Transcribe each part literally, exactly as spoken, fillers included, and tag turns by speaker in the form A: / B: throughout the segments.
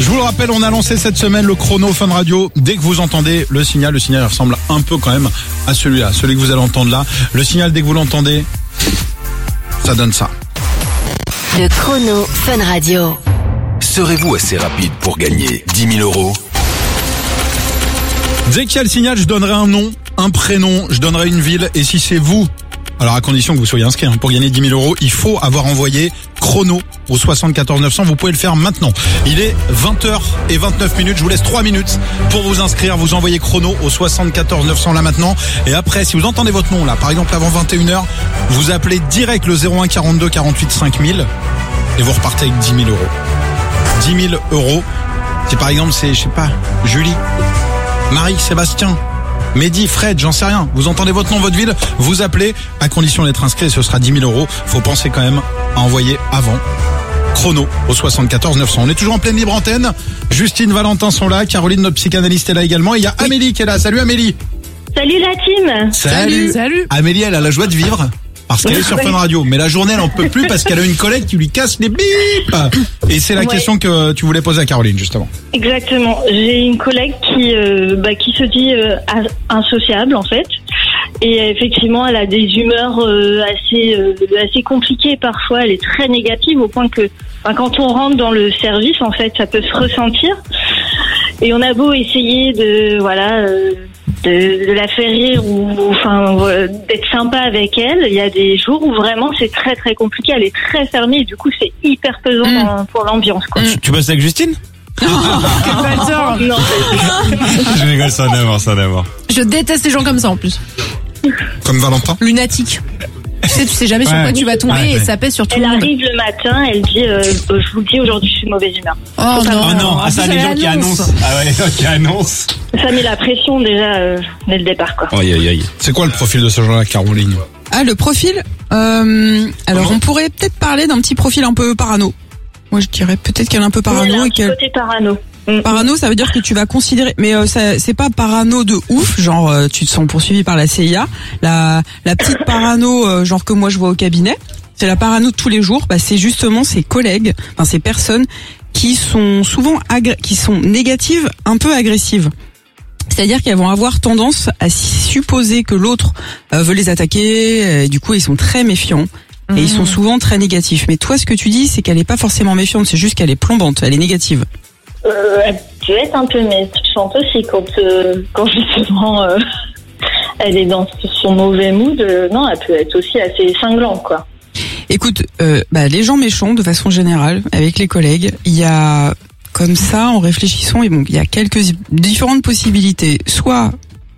A: Je vous le rappelle, on a lancé cette semaine le chrono Fun Radio. Dès que vous entendez le signal, le signal ressemble un peu quand même à celui-là, celui que vous allez entendre là. Le signal, dès que vous l'entendez, ça donne ça.
B: Le chrono Fun Radio.
C: Serez-vous assez rapide pour gagner dix mille euros?
A: Dès qu'il y a le signal, je donnerai un nom, un prénom, je donnerai une ville. Et si c'est vous, alors à condition que vous soyez inscrit hein, pour gagner dix mille euros, il faut avoir envoyé chrono au soixante-quatorze neuf cents. Vous pouvez le faire maintenant. Il est vingt heures vingt-neuf minutes. Je vous laisse trois minutes pour vous inscrire. Vous envoyez chrono au soixante-quatorze neuf cents là maintenant. Et après, si vous entendez votre nom là, par exemple avant vingt et une heures, vous appelez direct le zéro un quarante-deux quarante-huit cinq mille et vous repartez avec dix mille euros. dix mille euros. Si par exemple c'est, je sais pas, Julie, Marie, Sébastien, Mehdi, Fred, j'en sais rien. Vous entendez votre nom, votre ville, vous appelez, à condition d'être inscrit, ce sera dix mille euros. Faut penser quand même à envoyer avant. Chrono au soixante-quatorze neuf cents. On est toujours en pleine libre antenne. Justine, Valentin sont là. Caroline, notre psychanalyste, est là également. Et il y a oui. Amélie qui est là. Salut Amélie.
D: Salut la team.
A: Salut.
E: Salut.
A: Amélie, elle a la joie de vivre. Parce qu'elle est sur Fun Radio. Mais la journée, elle en peut plus parce qu'elle a une collègue qui lui casse les bips. Et c'est la ouais. question que tu voulais poser à Caroline, justement.
D: Exactement. J'ai une collègue qui, euh, bah, qui se dit euh, insociable, en fait. Et effectivement, elle a des humeurs euh, assez, euh, assez compliquées parfois. Elle est très négative au point que enfin, quand on rentre dans le service, en fait, ça peut se ressentir. Et on a beau essayer de, voilà... Euh, De, de la faire rire ou enfin euh, d'être sympa avec elle, il y a des jours où vraiment c'est très très compliqué, elle est très fermée et du coup c'est hyper pesant mmh. dans, pour l'ambiance quoi.
F: Tu, tu bosses avec Justine?
D: Non,
F: je rigole, ça d'abord, ça d'abord.
E: Je déteste les gens comme ça en plus.
A: Comme Valentin.
E: Lunatique. Tu sais, tu sais jamais sur ouais. quoi tu vas tomber ouais, et ouais. ça pèse sur tout
D: elle
E: le monde.
D: Elle arrive le matin, elle dit euh, je vous le dis aujourd'hui je suis de mauvaise humeur.
E: Oh non,
F: oh non, ah ça les gens qui annoncent. Ah ouais, les gens qui annoncent.
D: Ça met la pression déjà euh, dès le départ quoi.
F: Aïe aïe aïe.
A: C'est quoi le profil de ce genre-là, Caroline?
G: Ah le profil euh, alors Comment on pourrait peut-être parler d'un petit profil un peu parano. Moi je dirais peut-être qu'elle est un peu parano
D: elle a un
G: et qu'elle
D: côté parano.
G: Parano, ça veut dire que tu vas considérer, mais euh, ça, c'est pas parano de ouf, genre euh, tu te sens poursuivi par la C I A. La, la petite parano, euh, genre que moi je vois au cabinet, c'est la parano de tous les jours. Bah c'est justement ces collègues, enfin ces personnes qui sont souvent agré- qui sont négatives, un peu agressives. C'est-à-dire qu'elles vont avoir tendance à supposer que l'autre euh, veut les attaquer, et du coup ils sont très méfiants. Et mmh. ils sont souvent très négatifs. Mais toi, ce que tu dis, c'est qu'elle est pas forcément méfiante, c'est juste qu'elle est plombante, elle est négative.
D: Euh, elle peut être un peu méchante aussi quand, euh, quand justement euh, elle est dans son mauvais mood. Euh, non, elle peut être aussi assez cinglante, quoi.
G: Écoute, euh, bah, les gens méchants, de façon générale, avec les collègues, il y a, comme ça, en réfléchissant, et bon, il y a quelques différentes possibilités. Soit,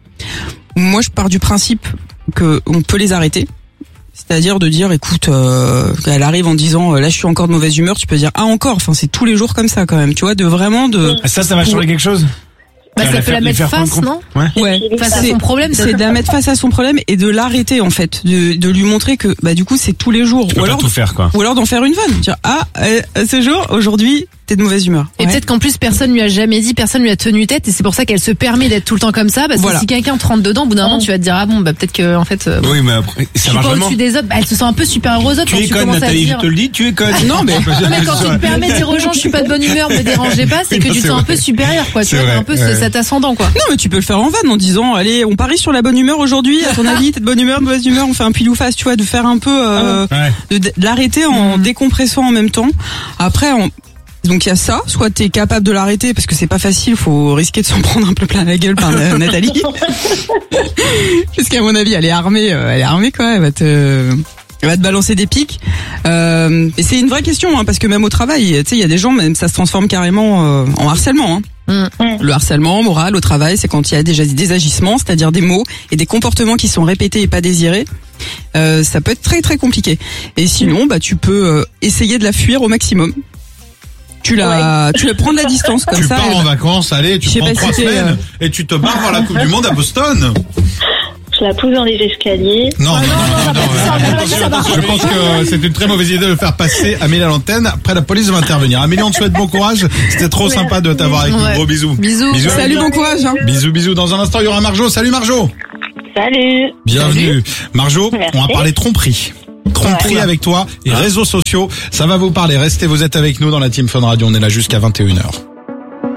G: moi, je pars du principe que on peut les arrêter. C'est-à-dire de dire, écoute, euh, elle arrive en disant, là je suis encore de mauvaise humeur, tu peux dire, ah encore, enfin c'est tous les jours comme ça quand même, tu vois, de vraiment de...
F: Ça, ça va changer quelque chose?
E: Bah, ça peut la mettre face, non?
G: Ouais. ouais.
E: Face à son problème.
G: C'est de la mettre face à son problème et de l'arrêter, en fait. De, de lui montrer que, bah, du coup, c'est tous les jours.
F: Tu peux
G: ou
F: pas
G: alors,
F: tout faire, quoi.
G: Ou alors d'en faire une vanne. Dire, ah, euh, ce jour, aujourd'hui, t'es de mauvaise humeur.
E: Et ouais. peut-être qu'en plus, personne lui a jamais dit, personne lui a tenu tête et c'est pour ça qu'elle se permet d'être tout le temps comme ça. Parce
G: voilà.
E: que si quelqu'un te rentre dedans, au bout d'un moment, tu vas te dire, ah bon, bah, peut-être que, en fait, euh,
F: oui, mais après, ça marche
E: pas
F: vraiment.
E: au-dessus des autres, bah, elle se sent un peu supérieure aux autres.
F: Tu es conne, Nathalie, je te le dis, tu es conne.
G: Non, mais,
E: non, mais quand tu te permets de dire aux gens, je suis pas de bonne humeur, me dérangez pas, c'est que tu te sens un peu supérieur, quoi. Tu vois, un peu cet ascendant, quoi.
G: Non, mais tu peux le faire en vanne en disant, allez, on parie sur la bonne humeur aujourd'hui, à ton avis, t'es de bonne humeur, de mauvaise humeur, on fait un pile ou face, tu vois, de faire un peu, euh, ouais. de, de l'arrêter en décompressant en même temps. Après, on, donc il y a ça, soit t'es capable de l'arrêter parce que c'est pas facile, faut risquer de s'en prendre un peu plein la gueule par Nathalie. Parce qu'à mon avis, elle est armée, elle est armée quoi, elle va te, elle va te balancer des pics. Euh, et c'est une vraie question, hein, parce que même au travail, tu sais, il y a des gens, même ça se transforme carrément euh, en harcèlement. Hein. Mmh. Le harcèlement moral au travail, c'est quand il y a déjà des agissements, c'est-à-dire des mots et des comportements qui sont répétés et pas désirés. Euh, ça peut être très très compliqué. Et sinon, bah tu peux euh, essayer de la fuir au maximum. Tu la, ouais. tu la prends de la distance comme
A: tu
G: ça.
A: Tu pars
G: et...
A: en vacances, allez, tu prends trois si semaines euh... et tu te barres voir la Coupe du Monde à Boston.
D: Je la pousse dans les escaliers.
A: Non, non, non, non, non, attention, attention. Je pense que c'est une très mauvaise idée de faire passer Amélie à l'antenne. Après, la police va intervenir. Amélie, on te souhaite bon courage. C'était trop Merci. sympa de t'avoir avec nous. Ouais. Gros bisous.
E: Bisous.
G: bisous. Salut, bon courage. Hein.
A: Bisous, bisous. Dans un instant, il y aura Marjo. Salut, Marjo.
D: Salut.
A: Bienvenue. Marjo,
D: Merci.
A: on va parler tromperie. Tromperie ouais. avec toi et réseaux sociaux. Ça va vous parler. Restez, vous êtes avec nous dans la Team Fun Radio. On est là jusqu'à vingt et une heures.